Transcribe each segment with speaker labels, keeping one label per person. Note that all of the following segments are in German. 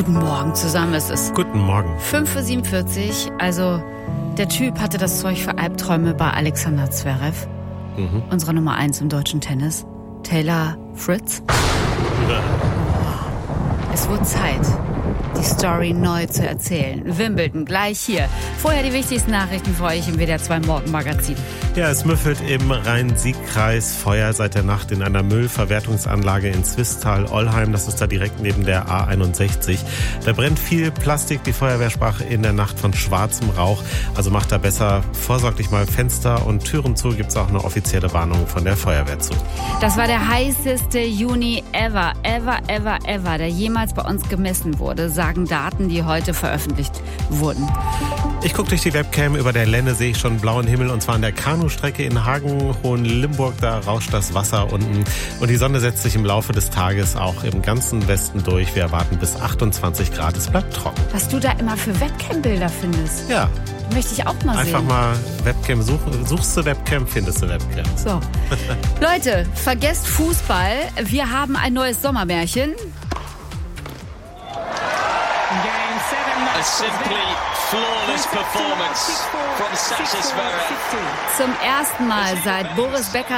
Speaker 1: Guten Morgen zusammen, es ist
Speaker 2: Guten Morgen.
Speaker 1: 5:47 Uhr, also der Typ hatte das Zeug für Albträume bei Alexander Zverev, unserer Nummer 1 im deutschen Tennis, Taylor Fritz.
Speaker 2: Ja.
Speaker 1: Es wurde Zeit, die Story neu zu erzählen. Wimbledon, gleich hier. Vorher die wichtigsten Nachrichten für euch im WDR 2 Morgenmagazin.
Speaker 2: Ja, es müffelt im Rhein-Sieg-Kreis Feuer seit der Nacht in einer Müllverwertungsanlage in Zwistal-Ollheim. Das ist da direkt neben der A61. Da brennt viel Plastik. Die Feuerwehr sprach in der Nacht von schwarzem Rauch. Also macht da besser vorsorglich mal Fenster und Türen zu. Gibt es auch eine offizielle Warnung von der Feuerwehr zu.
Speaker 1: Das war der heißeste Juni ever, der jemals bei uns gemessen wurde, sagen Daten, die heute veröffentlicht wurden.
Speaker 2: Ich gucke durch die Webcam. Über der Lenne sehe ich schon blauen Himmel, und zwar an der Kanustrecke in Hagen, Hohenlimburg. Da rauscht das Wasser unten. Und die Sonne setzt sich im Laufe des Tages auch im ganzen Westen durch. Wir erwarten bis 28 Grad. Es bleibt trocken.
Speaker 1: Was du da immer für Webcam-Bilder findest.
Speaker 2: Ja.
Speaker 1: Möchte ich auch mal sehen.
Speaker 2: Einfach mal Webcam suchen. Suchst du Webcam, findest du Webcam.
Speaker 1: So. Leute, vergesst Fußball. Wir haben ein neues Sommermärchen.
Speaker 3: A simply flawless performance from Sasha Zverev.
Speaker 1: Zum ersten Mal seit Boris Becker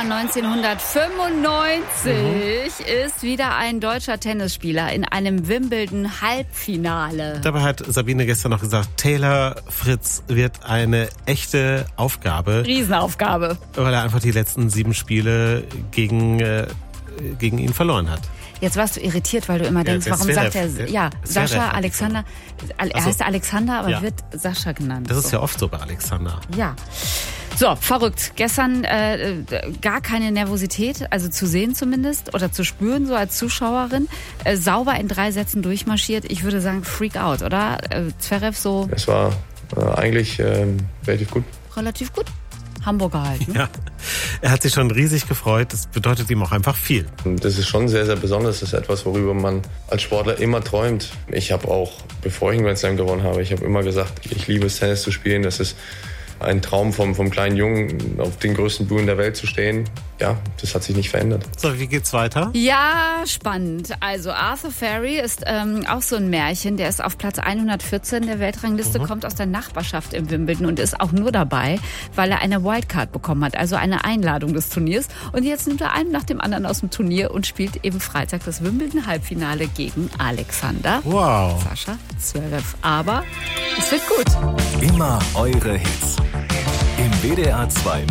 Speaker 1: 1995 ist wieder ein deutscher Tennisspieler in einem Wimbledon-Halbfinale.
Speaker 2: Dabei hat Sabine gestern noch gesagt, Taylor Fritz wird eine echte Aufgabe.
Speaker 1: Riesenaufgabe.
Speaker 2: Weil er einfach die letzten 7 Spiele gegen ihn verloren hat.
Speaker 1: Jetzt warst du irritiert, weil du immer denkst, warum sagt er, Sascha, Alexander, er heißt Alexander, aber wird Sascha genannt.
Speaker 2: Das ist ja oft so bei Alexander.
Speaker 1: Ja. So, verrückt. Gestern gar keine Nervosität, also zu sehen zumindest, oder zu spüren, so als Zuschauerin. Sauber in 3 Sätzen durchmarschiert. Ich würde sagen, Freak out, oder? Zverev so...
Speaker 4: Es war eigentlich relativ gut.
Speaker 1: Relativ gut. Hamburger halt. Ne?
Speaker 2: Ja, er hat sich schon riesig gefreut. Das bedeutet ihm auch einfach viel.
Speaker 4: Und das ist schon sehr, sehr besonders. Das ist etwas, worüber man als Sportler immer träumt. Ich habe auch, bevor ich einen Grand Slam gewonnen habe, ich habe immer gesagt, ich liebe es, Tennis zu spielen. Das ist ein Traum vom kleinen Jungen, auf den größten Bühnen der Welt zu stehen. Ja, das hat sich nicht verändert.
Speaker 2: So, wie geht's weiter?
Speaker 1: Ja, spannend. Also Arthur Ferry ist auch so ein Märchen. Der ist auf Platz 114 der Weltrangliste, kommt aus der Nachbarschaft im Wimbledon und ist auch nur dabei, weil er eine Wildcard bekommen hat, also eine Einladung des Turniers. Und jetzt nimmt er einen nach dem anderen aus dem Turnier und spielt eben Freitag das Wimbledon-Halbfinale gegen Alexander.
Speaker 2: Wow.
Speaker 1: Sascha Zverev. Aber es wird gut.
Speaker 5: Immer eure Hits. Im WDR 2